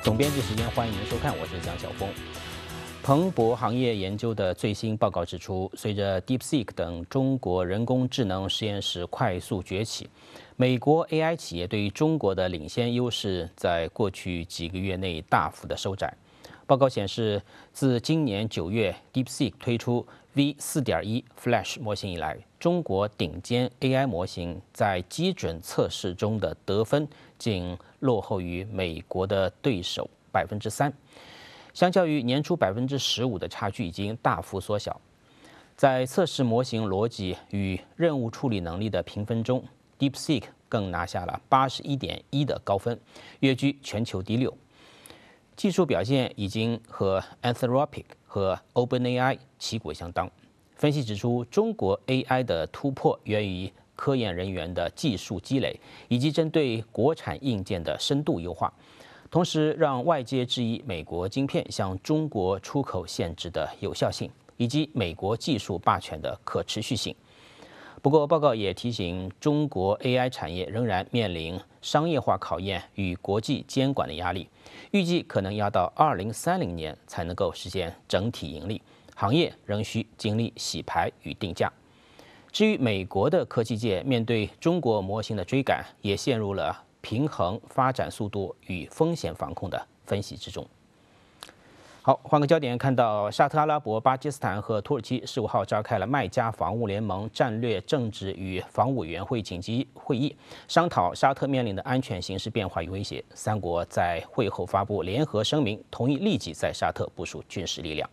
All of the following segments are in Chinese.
总编辑时间，欢迎收看，我是蒋晓峰。彭博行业研究的最新报告指出，随着 DeepSeek 等中国人工智能实验室快速崛起，美国 AI 企业对于中国的领先优势在过去几个月内大幅的收窄。报告显示，自今年9月 DeepSeek 推出 V4.1 Flash 模型以来，中国顶尖 AI 模型在基准测试中的得分仅落后于美国的对手3%，相较于年初15%的差距已经大幅缩小。在测试模型逻辑与任务处理能力的评分中 ，DeepSeek 更拿下了81.1的高分，跃居全球第6。技术表现已经和 Anthropic 和 OpenAI 旗鼓相当。分析指出，中国 AI 的突破源于科研人员的技术积累，以及针对国产硬件的深度优化，同时让外界质疑美国晶片向中国出口限制的有效性，以及美国技术霸权的可持续性。不过，报告也提醒，中国 AI 产业仍然面临商业化考验与国际监管的压力，预计可能要到2030年才能够实现整体盈利，行业仍需经历洗牌与定价。至于美国的科技界，面对中国模型的追赶，也陷入了平衡发展速度与风险防控的分析之中。好，换个焦点，看到沙特阿拉伯、巴基斯坦和土耳其15号召开了麦加防务联盟战略政治与防务委员会紧急会议，商讨沙特面临的安全形势变化与威胁。三国在会后发布联合声明，同意立即在沙特部署军事力量。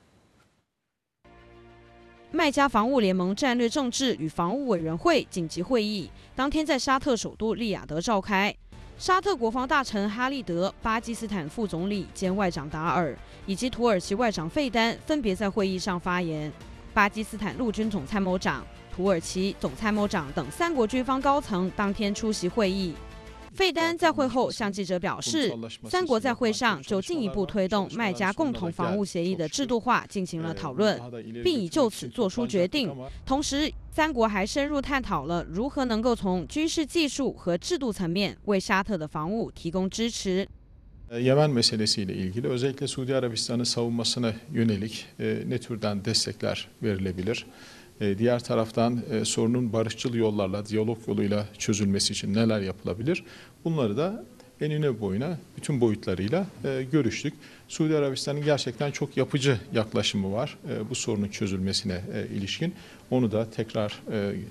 麦加防务联盟战略政治与防务委员会紧急会议当天在沙特首都利雅得召开。沙特国防大臣哈利德、巴基斯坦副总理兼外长达尔以及土耳其外长费丹分别在会议上发言。巴基斯坦陆军总参谋长、土耳其总参谋长等3国军方高层当天出席会议。费丹在会后向记者表示，3国在会上就进一步推动麦加共同防务协议的制度化进行了讨论，并已就此做出决定。同时，3国还深入探讨了如何能够从军事技术和制度层面为沙特的防务提供支持。 Yemen meselesiyle ilgili özellikle Suudi Arabistan'ın savunmasına yönelik ne türden destekler verilebilir? Diğer taraftan sorunun barışçıl yollarla, diyalog yoluyla çözülmesi için neler yapılabilir? Bunları da enine boyuna bütün boyutlarıyla görüştük. Suudi Arabistan'ın gerçekten çok yapıcı yaklaşımı var bu sorunun çözülmesine ilişkin. Onu da tekrar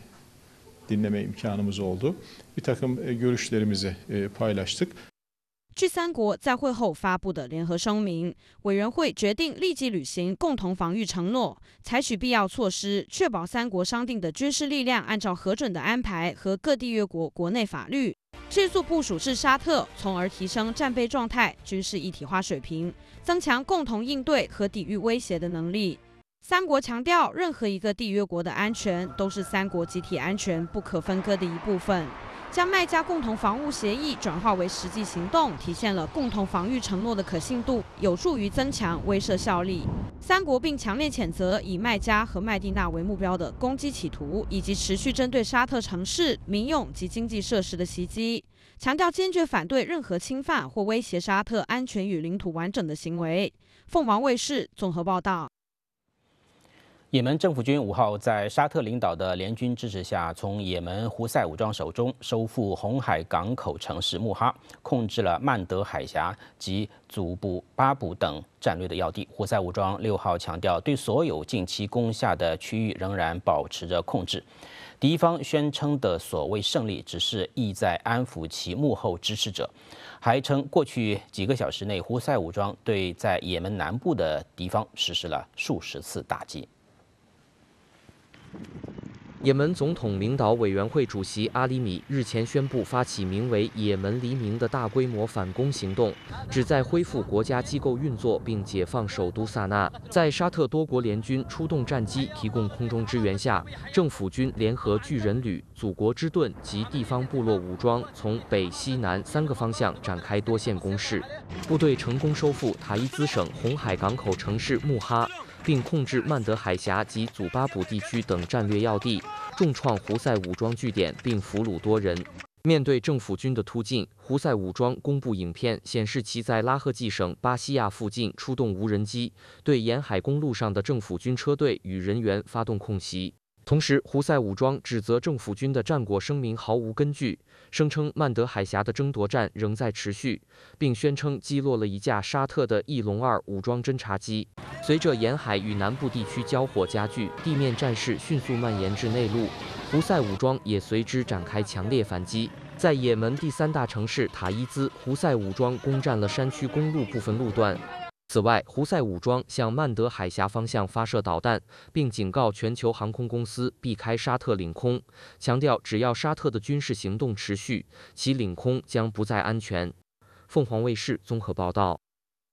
dinleme imkanımız oldu. Bir takım görüşlerimizi paylaştık. 据3国在会后发布的联合声明，委员会决定立即履行共同防御承诺，采取必要措施，确保3国商定的军事力量按照核准的安排和各缔约国国内法律，迅速部署至沙特，从而提升战备状态、军事一体化水平，增强共同应对和抵御威胁的能力。3国强调，任何一个缔约国的安全都是3国集体安全不可分割的一部分。将麦加共同防务协议转化为实际行动，体现了共同防御承诺的可信度，有助于增强威慑效力。3国并强烈谴责以麦加和麦地那为目标的攻击企图，以及持续针对沙特城市、民用及经济设施的袭击，强调坚决反对任何侵犯或威胁沙特安全与领土完整的行为。凤凰卫视综合报道。 也门政府军5号在沙特领导的联军支持下，从也门胡塞武装手中收复红海港口城市穆哈，控制了曼德海峡及祖布巴卜等战略的要地。胡塞武装6号强调，对所有近期攻下的区域仍然保持着控制。敌方宣称的所谓胜利，只是意在安抚其幕后支持者，还称过去几个小时内，胡塞武装对在也门南部的敌方实施了数十次打击。 也门总统领导委员会主席阿里米日前宣布发起名为“也门黎明”的大规模反攻行动，旨在恢复国家机构运作并解放首都萨那。在沙特多国联军出动战机提供空中支援下，政府军联合巨人旅、祖国之盾及地方部落武装从北、西、南3个方向展开多线攻势，部队成功收复塔伊兹省红海港口城市穆哈，并控制曼德海峡及祖巴卜地区等战略要地，重创胡塞武装据点并俘虏多人。 面对政府军的突进，胡塞武装公布影片，显示其在拉赫季省巴西亚附近出动无人机，对沿海公路上的政府军车队与人员发动空袭。同时，胡塞武装指责政府军的战果声明毫无根据，声称曼德海峡的争夺战仍在持续，并宣称击落了一架沙特的翼龙2武装侦察机。随着沿海与南部地区交火加剧，地面战事迅速蔓延至内陆，胡塞武装也随之展开强烈反击。在也门第3大城市塔伊兹，胡塞武装攻占了山区公路部分路段。此外，胡塞武装向曼德海峡方向发射导弹，并警告全球航空公司避开沙特领空，强调只要沙特的军事行动持续，其领空将不再安全。凤凰卫视综合报道。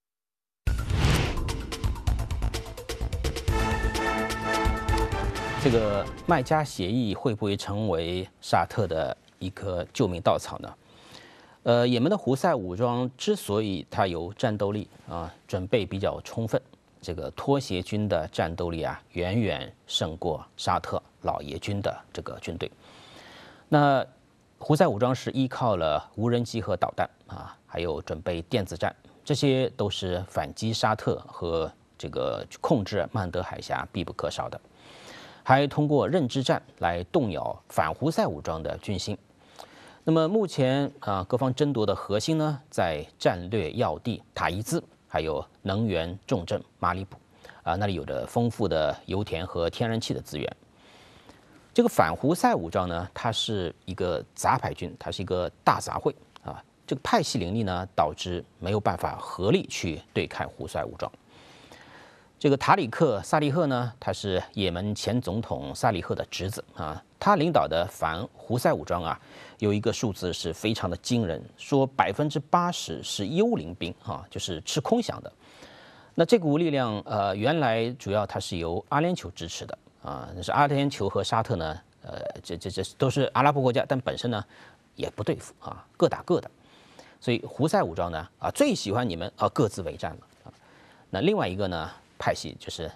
这个麦加协议会不会成为沙特的一颗救命稻草呢？也门的胡塞武装之所以它有战斗力准备比较充分，这个拖鞋军的战斗力远远胜过沙特老爷军的这个军队。那胡塞武装是依靠了无人机和导弹还有准备电子战，这些都是反击沙特和这个控制曼德海峡必不可少的，还通过认知战来动摇反胡塞武装的军心。那么目前各方争夺的核心呢，在战略要地塔伊兹，还有能源重镇马里卜那里有着丰富的油田和天然气的资源。这个反胡塞武装呢，它是一个杂牌军，它是一个大杂烩这个派系林立呢，导致没有办法合力去对抗胡塞武装。这个塔里克·萨利赫呢，他是也门前总统萨利赫的侄子他领导的反胡塞武装有一个数字是非常的惊人，说80%是幽灵兵就是吃空饷的。那这股力量原来主要它是由阿联酋支持的但是阿联酋和沙特呢这都是阿拉伯国家，但本身呢也不对付各打各的。所以胡塞武装呢最喜欢你们各自为战了那另外一个呢派系就是